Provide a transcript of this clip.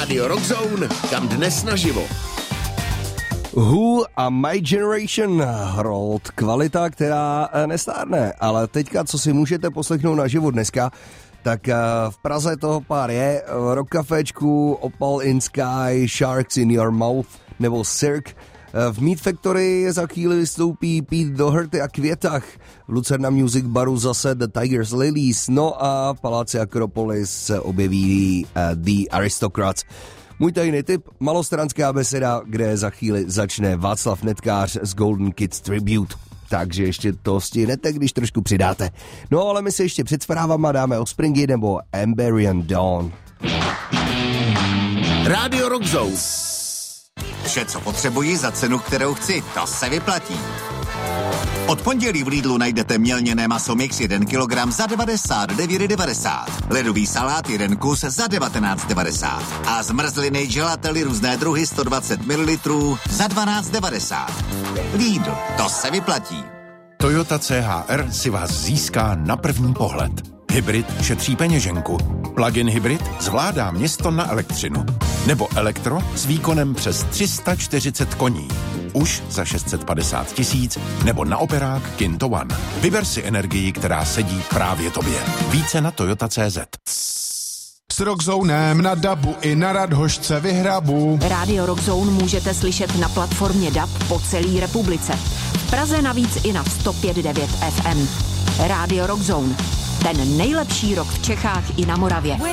Radio Rockzone, kam dnes naživo. Who a My Generation Road, kvalita, která nestárne, ale teďka, co si můžete poslechnout naživo dneska, tak v Praze toho pár je, v Rock Caféčku, Opal in Sky, Sharks in Your Mouth nebo Cirque. V Meat Factory za chvíli vystoupí Pete Doherty a Květach, v Lucerna Music Baru zase The Tigers Lilies, no a v Paláci Akropolis se objeví The Aristocrats. Můj tajný tip, malostranská beseda, kde za chvíli začne Václav Netkář z Golden Kids Tribute. Takže ještě to stihnete, když trošku přidáte. No ale my se ještě před zprávama dáme Offspringy nebo Amberian Dawn. Radio Rockzone. Vše, co potřebuji za cenu, kterou chci, to se vyplatí. Od pondělí v Lidlu najdete mělněné maso mix 1 kg za 99,90. Ledový salát 1 kus za 19,90. A zmrzliny gelately různé druhy 120 ml za 12,90. Lidl, to se vyplatí. Toyota CHR si vás získá na první pohled. Hybrid šetří peněženku. Plug-in hybrid zvládá město na elektřinu. Nebo elektro s výkonem přes 340 koní. Už za 650 000 nebo na operák Kinto One. Vyber si energii, která sedí právě tobě. Více na toyota.cz. S Rockzonem na dabu i na Radhošce vyhrabu. Radio Rockzone můžete slyšet na platformě DAB po celé republice. V Praze navíc i na 105.9 FM. Radio Rockzone. Ten nejlepší rock v Čechách i na Moravě.